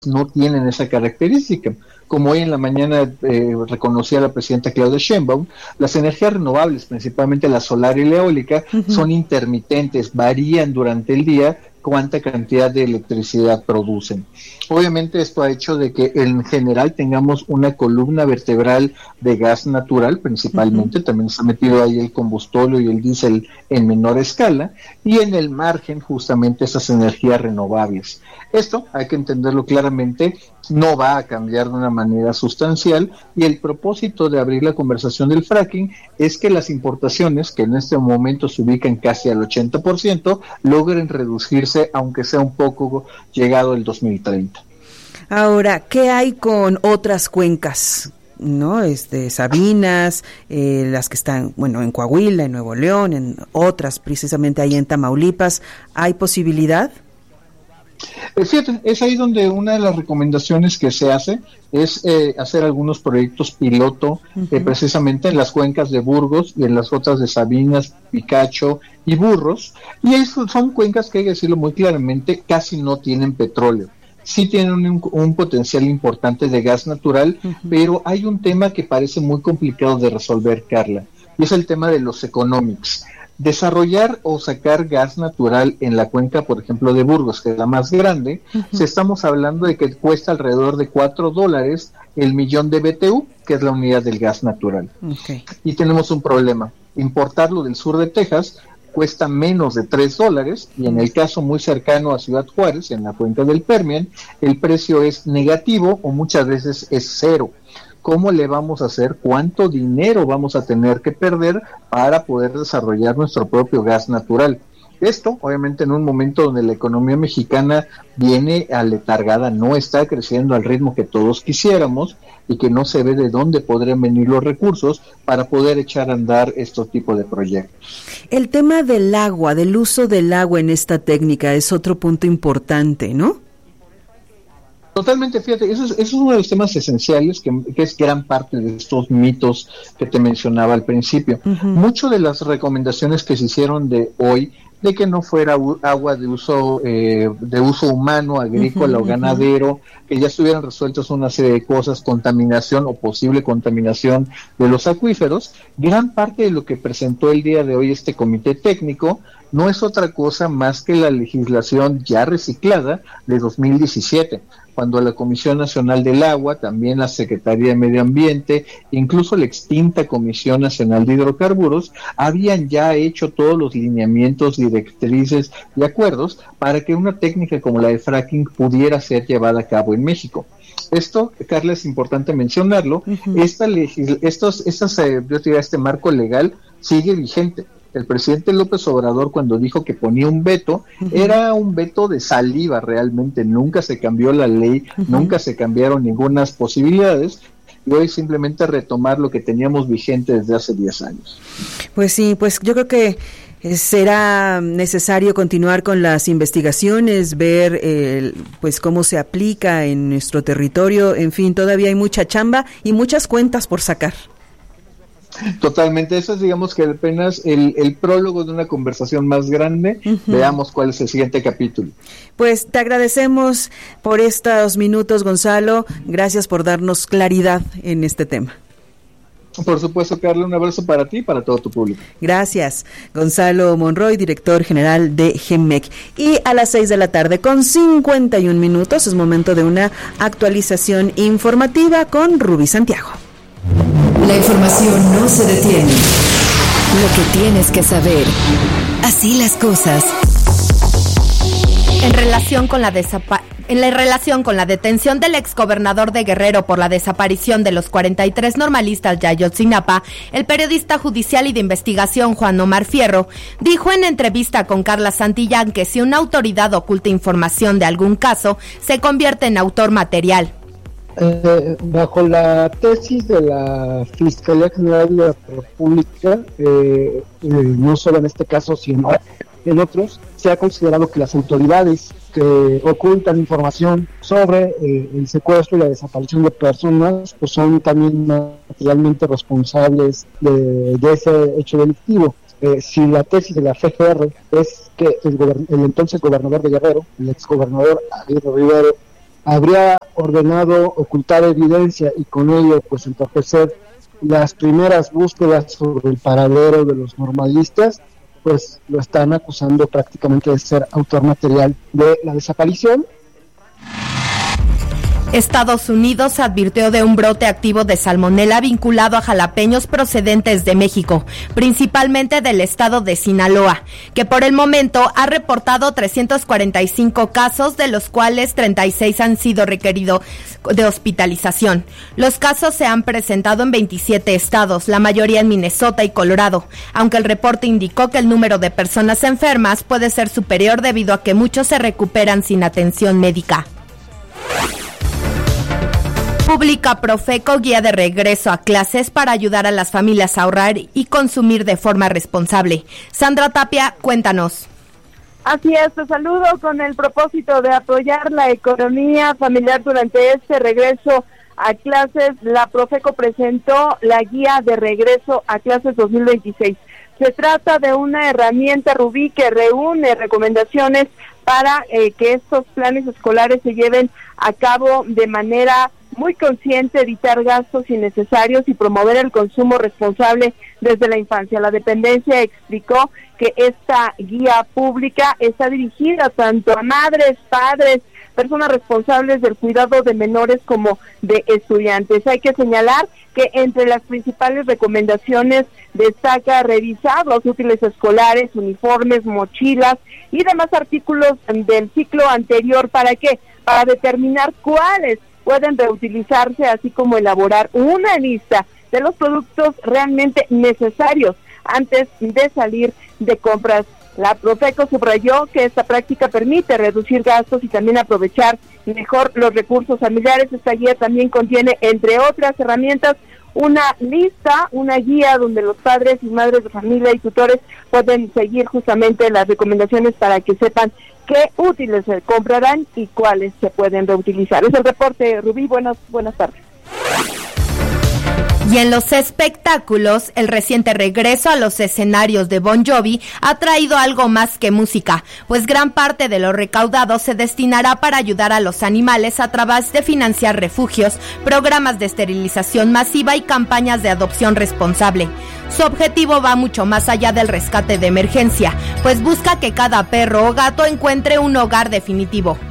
no tienen esa característica. Como hoy en la mañana reconocía la presidenta Claudia Sheinbaum, las energías renovables, principalmente la solar y la eólica, son intermitentes, varían durante el día cuánta cantidad de electricidad producen. Obviamente esto ha hecho de que en general tengamos una columna vertebral de gas natural, principalmente, también se ha metido ahí el combustóleo y el diésel en menor escala, y en el margen justamente esas energías renovables. Esto hay que entenderlo claramente, no va a cambiar de una manera sustancial, y el propósito de abrir la conversación del fracking es que las importaciones, que en este momento se ubican casi al 80%, logren reducirse, aunque sea un poco llegado el 2030. Ahora, ¿qué hay con otras cuencas? ¿No? Sabinas, las que están, en Coahuila, en Nuevo León, en otras, precisamente ahí en Tamaulipas, ¿hay posibilidad? Fíjate, es ahí donde una de las recomendaciones que se hace es hacer algunos proyectos piloto, precisamente en las cuencas de Burgos y en las otras de Sabinas, Picacho y Burros, y eso son cuencas que hay que decirlo muy claramente, casi no tienen petróleo. Sí tienen un potencial importante de gas natural, pero hay un tema que parece muy complicado de resolver, Carla, y es el tema de los economics. Desarrollar o sacar gas natural en la cuenca, por ejemplo, de Burgos, que es la más grande, estamos hablando de que cuesta alrededor de $4 el millón de BTU, que es la unidad del gas natural. Y tenemos un problema. Importarlo del sur de Texas cuesta menos de $3, y en el caso muy cercano a Ciudad Juárez, en la cuenca del Permian, el precio es negativo o muchas veces es cero. ¿Cómo le vamos a hacer? ¿Cuánto dinero vamos a tener que perder para poder desarrollar nuestro propio gas natural? Esto, obviamente, en un momento donde la economía mexicana viene aletargada, no está creciendo al ritmo que todos quisiéramos, y que no se ve de dónde podrían venir los recursos para poder echar a andar estos tipos de proyectos. El tema del agua, del uso del agua en esta técnica es otro punto importante, ¿no? Totalmente, fíjate, eso es uno de los temas esenciales que es gran parte de estos mitos que te mencionaba al principio. Muchas de las recomendaciones que se hicieron de hoy, de que no fuera agua de uso humano, agrícola o ganadero, que ya estuvieran resueltas una serie de cosas, contaminación o posible contaminación de los acuíferos, gran parte de lo que presentó el día de hoy este comité técnico no es otra cosa más que la legislación ya reciclada de 2017, cuando la Comisión Nacional del Agua, también la Secretaría de Medio Ambiente, incluso la extinta Comisión Nacional de Hidrocarburos, habían ya hecho todos los lineamientos, directrices y acuerdos para que una técnica como la de fracking pudiera ser llevada a cabo en México. Esto, Carla, es importante mencionarlo, este marco legal sigue vigente. El presidente López Obrador, cuando dijo que ponía un veto, era un veto de saliva realmente, nunca se cambió la ley, nunca se cambiaron ninguna posibilidades, y hoy simplemente retomar lo que teníamos vigente desde hace 10 años. Pues sí, pues yo creo que será necesario continuar con las investigaciones, ver pues cómo se aplica en nuestro territorio, en fin, todavía hay mucha chamba y muchas cuentas por sacar. Totalmente, eso es, digamos, que apenas el prólogo de una conversación más grande. Veamos cuál es el siguiente capítulo. Pues te agradecemos por estos minutos, Gonzalo, gracias por darnos claridad en este tema. Por supuesto, Carla, un abrazo para ti y para todo tu público. Gracias. Gonzalo Monroy, director general de GEMEC. Y a las 6:51 p.m, es momento de una actualización informativa con Rubí Santiago. La información no se detiene. Lo que tienes que saber. Así las cosas. En relación con la detención del exgobernador de Guerrero por la desaparición de los 43 normalistas de Ayotzinapa, el periodista judicial y de investigación Juan Omar Fierro dijo en entrevista con Carla Santillán que si una autoridad oculta información de algún caso, se convierte en autor material. Bajo la tesis de la Fiscalía General de la República, no solo en este caso, sino en otros, se ha considerado que las autoridades que ocultan información sobre el secuestro y la desaparición de personas, pues son también materialmente responsables de ese hecho delictivo. Si la tesis de la FGR es que el entonces gobernador de Guerrero, el exgobernador Aguirre Rivero, habría ordenado ocultar evidencia y con ello pues entorpecer las primeras búsquedas sobre el paradero de los normalistas, pues lo están acusando prácticamente de ser autor material de la desaparición. Estados Unidos advirtió de un brote activo de salmonela vinculado a jalapeños procedentes de México, principalmente del estado de Sinaloa, que por el momento ha reportado 345 casos, de los cuales 36 han sido requeridos de hospitalización. Los casos se han presentado en 27 estados, la mayoría en Minnesota y Colorado, aunque el reporte indicó que el número de personas enfermas puede ser superior debido a que muchos se recuperan sin atención médica. Publica Profeco guía de regreso a clases para ayudar a las familias a ahorrar y consumir de forma responsable. Sandra Tapia, cuéntanos. Así es, te saludo con el propósito de apoyar la economía familiar durante este regreso a clases. La Profeco presentó la guía de regreso a clases 2026. Se trata de una herramienta Rubí que reúne recomendaciones para que estos planes escolares se lleven a cabo de manera muy consciente, evitar gastos innecesarios y promover el consumo responsable desde la infancia. La dependencia explicó que esta guía pública está dirigida tanto a madres, padres, personas responsables del cuidado de menores como de estudiantes. Hay que señalar que entre las principales recomendaciones destaca revisar los útiles escolares, uniformes, mochilas y demás artículos del ciclo anterior. ¿Para qué? Para determinar cuáles pueden reutilizarse, así como elaborar una lista de los productos realmente necesarios antes de salir de compras. La Profeco subrayó que esta práctica permite reducir gastos y también aprovechar mejor los recursos familiares. Esta guía también contiene, entre otras herramientas, una lista, una guía donde los padres y madres de familia y tutores pueden seguir justamente las recomendaciones para que sepan qué útiles se comprarán y cuáles se pueden reutilizar. Es el reporte, Rubí. Buenas tardes. Y en los espectáculos, el reciente regreso a los escenarios de Bon Jovi ha traído algo más que música, pues gran parte de lo recaudado se destinará para ayudar a los animales a través de financiar refugios, programas de esterilización masiva y campañas de adopción responsable. Su objetivo va mucho más allá del rescate de emergencia, pues busca que cada perro o gato encuentre un hogar definitivo.